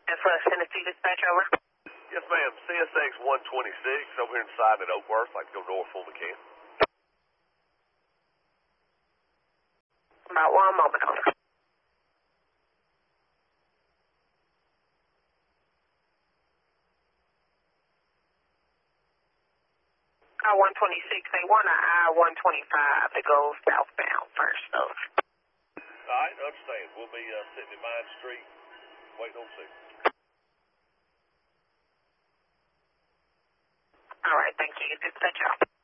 That's what Tennessee dispatch over. Yes, ma'am. CSX 126 over here inside at Oakworth. Like to go north on McCann. About 1 moment, over. I-126, they want an I-125 that goes southbound first, though. All right, understand. We'll be sitting in Mine Street, waiting on signal. All right, thank you. Dispatch out.